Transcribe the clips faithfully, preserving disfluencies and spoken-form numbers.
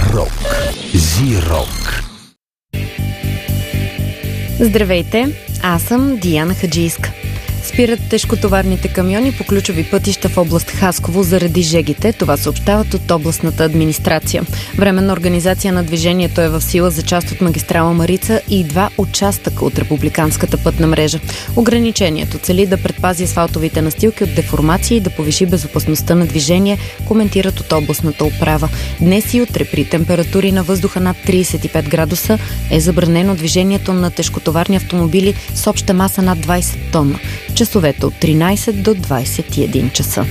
Рок. Зи-рок. Здравейте, аз съм Диана Хаджийска. Спират тежкотоварните камиони по ключови пътища в област Хасково заради жегите. Това съобщават от областната администрация. Временна организация на движението е в сила за част от магистрала Марица и два участъка от републиканската пътна мрежа. Ограничението цели да предпази асфалтовите настилки от деформации и да повиши безопасността на движение, коментират от областната управа. Днес и утре при температури на въздуха над трийсет и пет градуса е забранено движението на тежкотоварни автомобили с обща маса над двайсет тонна. Часовете от тринайсет до двайсет и един часа.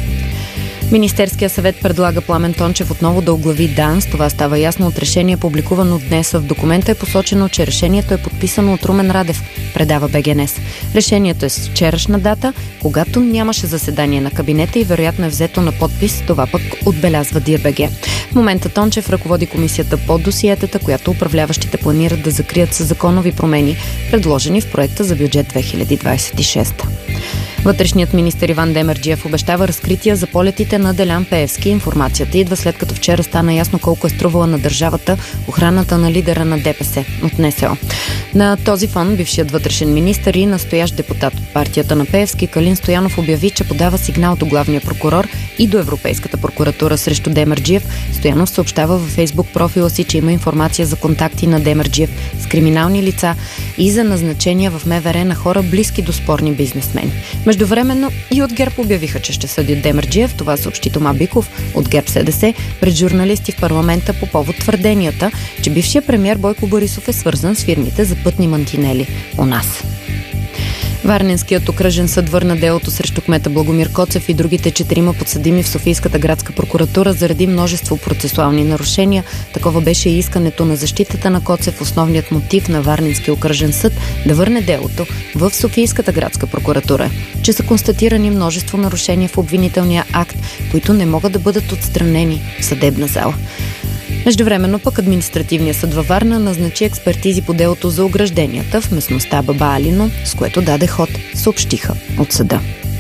Министерския съвет предлага Пламен Тончев отново да оглави ДАНС. Това става ясно от решение, публикувано днес. В документа е посочено, че решението е подписано от Румен Радев, предава БГНЕС. Решението е с вчерашна дата, когато нямаше заседание на кабинета и вероятно е взето на подпис. Това пък отбелязва ДИАБГ. В момента Тончев ръководи комисията по досиетата, която управляващите планират да закрият със законови промени, предложени в проекта за бюджет две хиляди двайсет и шеста. Вътрешният министър Иван Демерджиев обещава разкрития за полетите на Делян Пеевски. Информацията идва след като вчера стана ясно колко е струвала на държавата охраната на лидера на ДПС от НСО. На този фон бившият вътрешен министър и настоящ депутат от партията на Пеевски Калин Стоянов обяви, че подава сигнал до главния прокурор и до Европейската прокуратура срещу Демерджиев. Стоянов съобщава във Фейсбук профила си, че има информация за контакти на Демерджиев с криминални лица и за назначения в МВР на хора близки до спорни бизнесмени. Междувременно и от ГЕРБ обявиха, че ще съдят Демерджиев. Това съобщи Тома Биков от ГЕРБ-СДС пред журналисти в парламента по повод твърденията, че бившият премиер Бойко Борисов е свързан с фирмите за пътни мантинели у нас. Варненският окръжен съд върна делото срещу кмета Благомир Коцев и другите четирима подсъдими в Софийската градска прокуратура заради множество процесуални нарушения. Такова беше и искането на защитата на Коцев, основният мотив на Варненския окръжен съд да върне делото в Софийската градска прокуратура, че са констатирани множество нарушения в обвинителния акт, които не могат да бъдат отстранени в съдебна зала. Междувременно пък административният съд във Варна назначи експертизи по делото за огражденията в местността Баба Алино, с което даде ход, съобщиха от съда.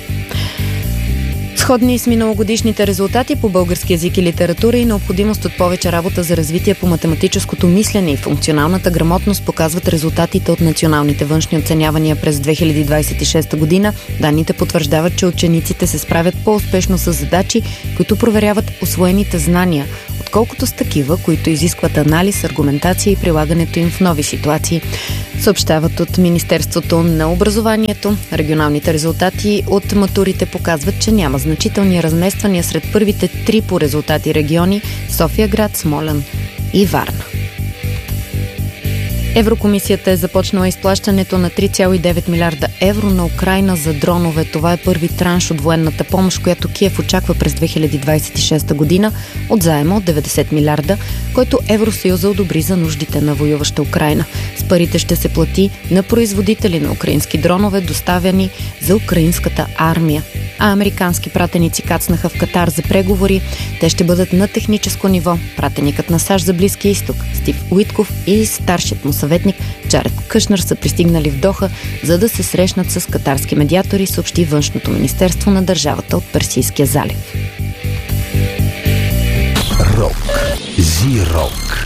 Сходни с миналогодишните резултати по български език и литература и необходимост от повече работа за развитие по математическото мислене и функционалната грамотност показват резултатите от националните външни оценявания през две хиляди двайсет и шеста година. Данните потвърждават, че учениците се справят по-успешно с задачи, които проверяват усвоените знания, отколкото с такива, които изискват анализ, аргументация и прилагането им в нови ситуации. Съобщават от Министерството на образованието. Регионалните резултати от матурите показват, че няма значителни размествания сред първите три по резултати региони – София град, Смолян и Варна. Еврокомисията е започнала изплащането на три цяло и девет милиарда евро на Украйна за дронове. Това е първи транш от военната помощ, която Киев очаква през две хиляди двайсет и шеста година от заема от деветдесет милиарда, който Евросъюза одобри за нуждите на воюваща Украйна. С парите ще се плати на производители на украински дронове, доставяни за украинската армия. А американски пратеници кацнаха в Катар за преговори. Те ще бъдат на техническо ниво. Пратеникът на САЩ за Близкия изток Стив Уитков и старшият му съветник Джаред Кушнер са пристигнали в Доха, за да се срещнат с катарски медиатори, съобщи Външното министерство на държавата от Персийския залив. Рок. Зи-рок.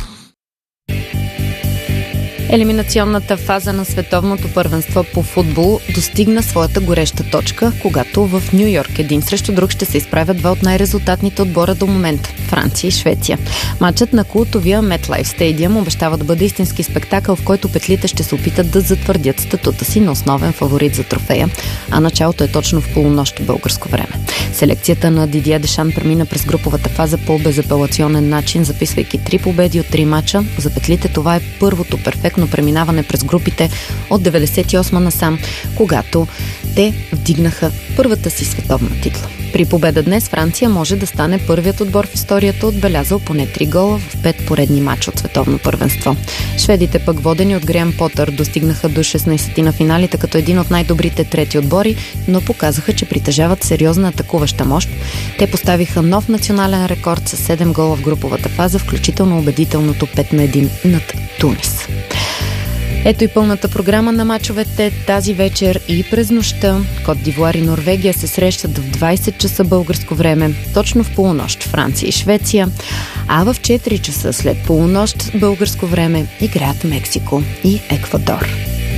Елиминационната фаза на световното първенство по футбол достигна своята гореща точка, когато в Ню Йорк един срещу друг ще се изправят два от най-резултатните отбора до момента – Франция и Швеция. Матчът на култовия MetLife Stadium обещава да бъде истински спектакъл, в който петлите ще се опитат да затвърдят статута си на основен фаворит за трофея, а началото е точно в полунощ българско време. Селекцията на Дидие Дешан премина през груповата фаза по безапелационен начин, записвайки три победи от три мача. За петлите това е първото перфектно преминаване през групите от деветдесет и осма насам, когато те вдигнаха първата си световна титла. При победа днес Франция може да стане първият отбор в историята, отбелязал поне три гола в пет поредни мача от световно първенство. Шведите пък, водени от Греъм Потър, достигнаха до шестнайсети на финалите като един от най-добрите трети отбори, но показаха, че притежават сериозна атакуваща мощ. Те поставиха нов национален рекорд с седем гола в груповата фаза, включително убедителното пет на едно над Тунис. Ето и пълната програма на мачовете тази вечер и през нощта. Кот д'Ивуар и Норвегия се срещат в двайсет часа българско време, точно в полунощ Франция и Швеция. а в четири часа след полунощ българско време играят Мексико и Еквадор.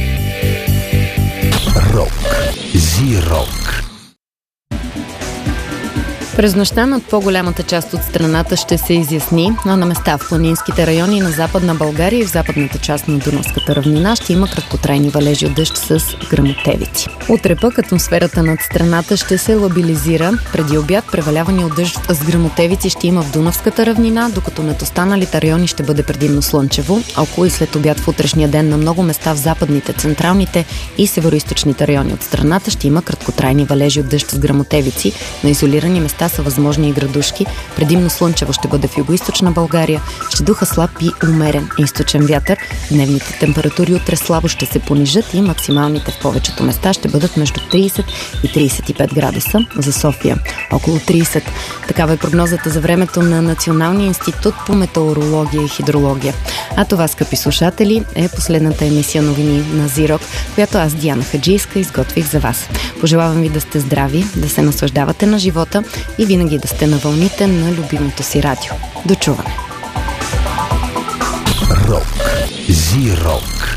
Рок. Зи-рок. През нощта над по-голямата част от страната ще се изясни, а на места в планинските райони на Западна България и в западната част на Дунавската равнина ще има краткотрайни валежи от дъжд с гръмотевици. Утре пък атмосферата над страната ще се лабилизира. Преди обяд преваляване от дъжд с гръмотевици ще има в Дунавската равнина, докато над останалите райони ще бъде предимно слънчево. Около и след обяд в утрешния ден на много места в западните, централните и североизточните райони от страната ще има краткотрайни валежи от дъжд с гръмотевици. На изолирани места са възможни и градушки. Предимно слънчево ще бъде в югоизточна България. Ще духа слаб и умерен източен вятър. Дневните температури утре слабо ще се понижат и максималните в повечето места ще бъдат между трийсет и трийсет и пет градуса. За София около трийсет. Такава е прогнозата за времето на Националния институт по метеорология и хидрология. А това, скъпи слушатели, е последната емисия новини на Зи-рок, която аз, Диана Хаджийска, изготвих за вас. Пожелавам ви да сте здрави, да се наслаждавате на живота и винаги да сте на вълните на любимото си радио. До чуване! Рок. Зи-рок.